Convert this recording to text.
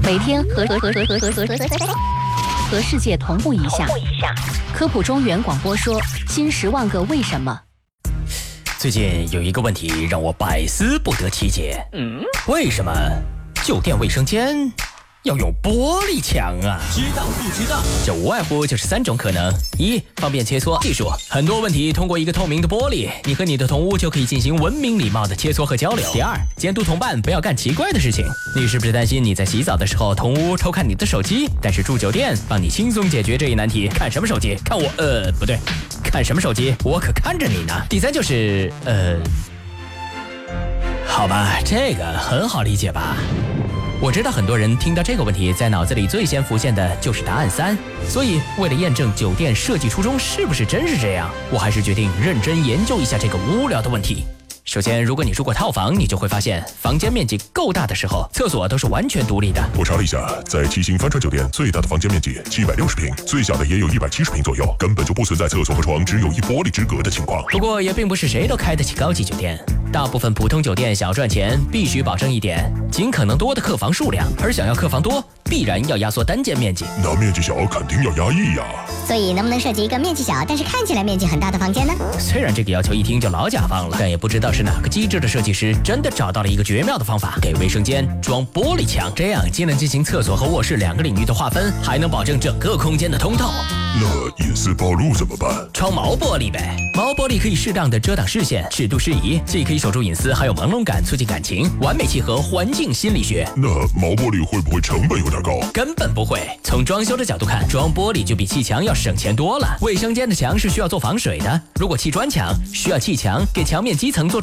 每天和世界同步一下。科普中原广播说：新10万个为什么。 最近有一个问题让我百思不得其解，为什么酒店卫生间要用玻璃墙啊？ 知道不知道？ 这无外乎就是3种可能：一、方便切磋技术，很多问题通过一个透明的玻璃，你和你的同屋就可以进行文明礼貌的切磋和交流；第二，监督同伴不要干奇怪的事情。你是不是担心你在洗澡的时候同屋偷看你的手机？但是住酒店帮你轻松解决这一难题。看什么手机？看我不对，看什么手机？我可看着你呢。第三就是好吧，这个很好理解吧？我知道很多人听到这个问题，在脑子里最先浮现的就是答案3，所以为了验证酒店设计初衷是不是真是这样，我还是决定认真研究一下这个无聊的问题。首先，如果你住过套房，你就会发现房间面积够大的时候，厕所都是完全独立的。 我查了一下，在7星帆船酒店，最大的房间面积760平，最小的也有170平左右，根本就不存在厕所和床只有一玻璃之隔的情况。 不过也并不是谁都开得起高级酒店，大部分普通酒店想要赚钱，必须保证一点，尽可能多的客房数量，而想要客房多，必然要压缩单间面积。 那面积小肯定要压抑呀。 所以能不能设计一个面积小但是看起来面积很大的房间呢？ 虽然这个要求一听就老甲方了，但也不知道是哪个机智的设计师真的找到了一个绝妙的方法，给卫生间装玻璃墙，这样既能进行厕所和卧室2个领域的划分，还能保证整个空间的通透。 那隐私暴露怎么办？ 装毛玻璃呗，毛玻璃可以适当的遮挡视线，尺度适宜，既可以守住隐私，还有朦胧感，促进感情，完美契合环境心理学。 那毛玻璃会不会成本有点高？ 根本不会，从装修的角度看，装玻璃就比砌墙要省钱多了。卫生间的墙是需要做防水的，如果砌砖墙，需要砌墙给墙面基层做